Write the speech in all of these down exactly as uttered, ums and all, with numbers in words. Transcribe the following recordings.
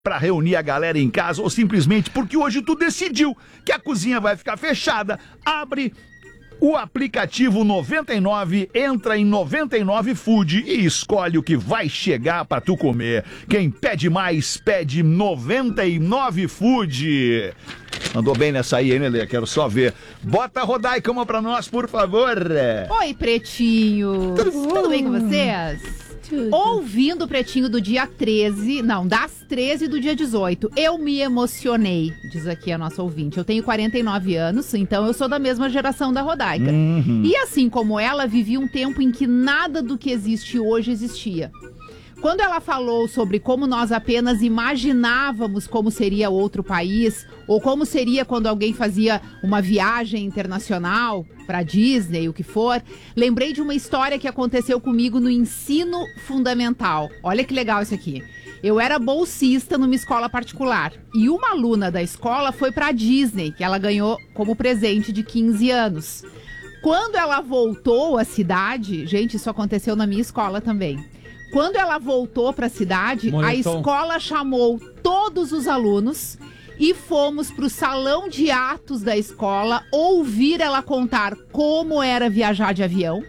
para reunir a galera em casa ou simplesmente porque hoje tu decidiu que a cozinha vai ficar fechada, abre o aplicativo noventa e nove, entra em noventa e nove Food e escolhe o que vai chegar pra tu comer. Quem pede mais, pede noventa e nove Food. Mandou bem nessa aí, hein, Lelê? Quero só ver. Bota a Rodaica uma pra nós, por favor. Oi, pretinhos. Tudo bem com vocês? Ouvindo o Pretinho do dia treze, não, das treze do dia dezoito, eu me emocionei, diz aqui a nossa ouvinte. Eu tenho quarenta e nove anos, então eu sou da mesma geração da Rodaica. Uhum. E assim como ela, vivi um tempo em que nada do que existe hoje existia. Quando ela falou sobre como nós apenas imaginávamos como seria outro país, ou como seria quando alguém fazia uma viagem internacional para Disney, o que for, lembrei de uma história que aconteceu comigo no ensino fundamental. Olha que legal isso aqui. Eu era bolsista numa escola particular e uma aluna da escola foi para Disney, que ela ganhou como presente de quinze anos. Quando ela voltou à cidade, gente, isso aconteceu na minha escola também. Quando ela voltou para a cidade, a escola chamou todos os alunos e fomos para o salão de atos da escola ouvir ela contar como era viajar de avião,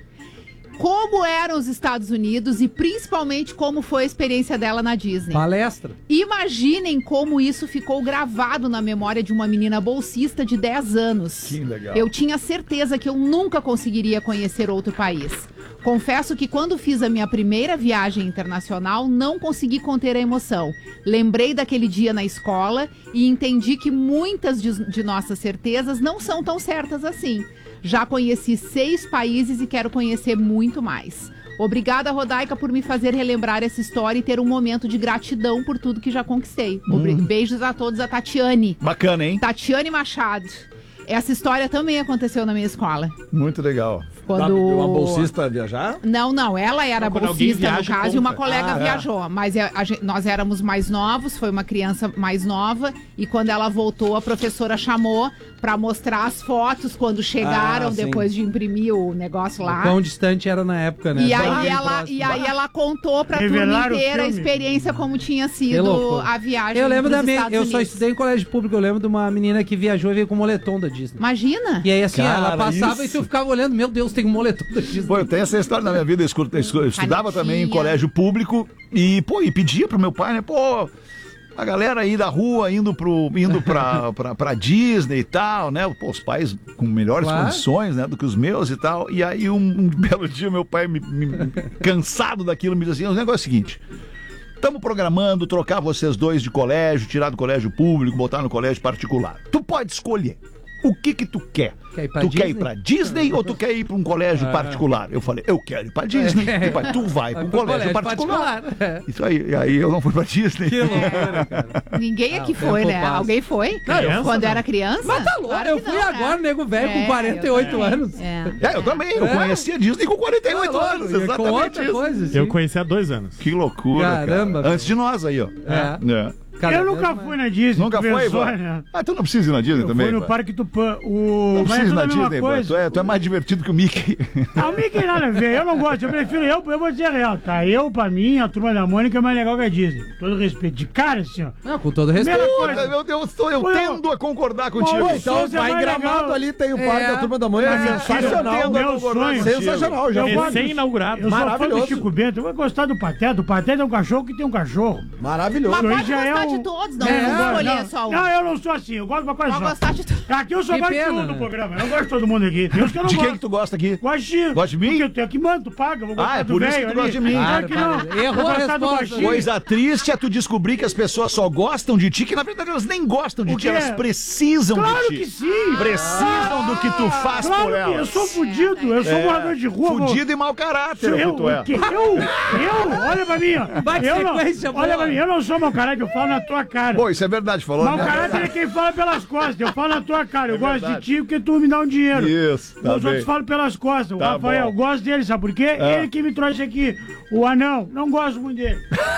como eram os Estados Unidos e principalmente como foi a experiência dela na Disney. Palestra. Imaginem como isso ficou gravado na memória de uma menina bolsista de dez anos. Que legal. Eu tinha certeza que eu nunca conseguiria conhecer outro país. Confesso que quando fiz a minha primeira viagem internacional, não consegui conter a emoção. Lembrei daquele dia na escola e entendi que muitas de, de nossas certezas não são tão certas assim. Já conheci seis países e quero conhecer muito mais. Obrigada, Rodaica, por me fazer relembrar essa história e ter um momento de gratidão por tudo que já conquistei. Hum. Beijos a todos, a Tatiane. Bacana, hein? Tatiane Machado. Essa história também aconteceu na minha escola. Muito legal. Quando... Uma bolsista viajar? Não, não. Ela era não, bolsista, viaja, no caso, conta. e uma colega ah, viajou. É. Mas a, a, nós éramos mais novos, foi uma criança mais nova. E quando ela voltou, a professora chamou pra mostrar as fotos quando chegaram, ah, depois de imprimir o negócio lá. O quão distante era na época, né? E aí, ela, e aí ela contou pra turma inteira a experiência, como tinha sido a viagem. Eu lembro da minha. Eu Unidos. só estudei em colégio público, eu lembro de uma menina que viajou e veio com moletom da Disney. Imagina! E aí, assim, Cara, ela passava isso. e tu ficava olhando, meu Deus, tem um moletom da Disney. Pô, eu tenho essa história na minha vida, eu, escu- eu escu- eu estudava Canetinha. também em colégio público e, pô, e pedia pro meu pai, né, pô, a galera aí da rua indo, pro, indo pra, pra, pra Disney e tal, né, pô, os pais com melhores Claro. condições, né, do que os meus e tal, e aí um, um belo dia meu pai, me, me- cansado daquilo, me dizia assim, o negócio é o seguinte... Estamos programando trocar vocês dois de colégio, tirar do colégio público, botar no colégio particular. Tu pode escolher o que que tu quer. Quer ir pra tu Disney? quer ir pra Disney ou tu quer ir pra um colégio particular? Eu falei, eu quero ir pra Disney. É. E pai, tu vai pra um pro colégio, colégio particular. particular. Isso aí, e aí eu não fui pra Disney. Que loucura, cara. Ninguém aqui Ah, o foi, tempo né? passa. Alguém foi? Criança, Quando não. era criança? Mas tá louco, Claro eu que fui não, agora, né? nego velho, É, com quarenta e oito eu anos. É. É, eu também, eu É. conheci a Disney com quarenta e oito Tá anos, louco, exatamente com outra isso. coisa, assim. Eu conheci há dois anos. Que loucura, Caramba, cara. Antes de nós aí, ó. É. É. Cada Eu vez nunca mais. fui na Disney. Nunca tu foi, pensou, Ivan? né? Ah, tu não precisa ir na Disney Eu também, fui no Ivan. Parque Tupã. O... Não Mas é precisa ir tudo na a mesma Disney, Ivan. coisa. Tu é, tu é mais divertido que o Mickey. Ah, o Mickey nada a ver, eu não gosto, eu prefiro, eu, eu vou dizer a real, tá? Eu, pra mim, a Turma da Mônica é mais legal que a Disney. Com todo respeito, de cara, assim, ó. Não, com todo respeito. Primeira Puta, coisa, meu Deus, eu, eu Pô, tendo a concordar contigo. Pô, Então, Souza é vai em mais Gramado legal. ali, tem o Parque É. da Turma da Mônica, É, sensacional. eu meu tendo a concordar sonho. contigo. Sensacional, já Eu fui. gosto- Recém-inaugurado. Eu sou fã do Maravilhoso. Chico Bento, eu vou gostar do Pateta. O Pateta é um cachorro que tem um cachorro. Maravilhoso. Mas Isso aí pode já é gostar um- de todos, não É, vamos escolher não, só um. Não, eu não sou assim, eu gosto de uma coisa Pode só. gostar de todos. Aqui eu só Que gosto de pena, tudo no né? programa, eu não gosto de todo mundo aqui. Tem uns que eu não De quem gosto. que tu gosta aqui? Gosto de ti. Gosta de mim? Porque eu tenho que mando, tu paga, eu vou gostar Ah, é do por isso velho que tu ali. gosta de mim. Claro que não. Claro, errou Vou a gostar do resposta. baixinho. Coisa triste é tu descobrir que as pessoas só gostam de ti, que na verdade elas nem gostam de O ti, quê? elas precisam Claro de ti. que sim. Precisam do que tu faz Claro por que elas. eu sou fudido, eu sou É, morador de rua. vou- Fudido e mau caráter, Sou é o eu, que tu é. o quê? eu, eu, olha pra mim, ó. Vai, Eu não, sequência olha boa. pra mim, eu não sou mau caráter, eu falo na tua cara. Pô, isso é verdade, falou, Mau né? caráter é quem fala pelas costas, eu falo na tua cara, eu gosto verdade. de ti porque tu me dá um dinheiro. Isso, tá Os bem. outros falam pelas costas, o Tá Rafael, bom. eu gosto dele, sabe por quê? Ele que me trouxe aqui, o anão, não gosto muito dele.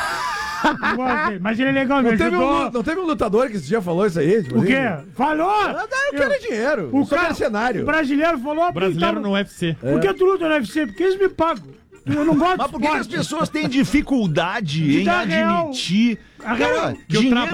Não gosto dele, mas ele é legal, me Não teve, ajudou. um, não teve um lutador que esse dia falou isso aí? Tipo O assim? quê? Falou? Ah, eu quero dinheiro. O O cara, mercenário. o brasileiro falou... Brasileiro porque no U F C. Por que tu luta no U F C? Porque eles me pagam. Eu não gosto Mas de por que que as esporte. pessoas têm dificuldade em dar real. admitir A real- cara, que o dinheiro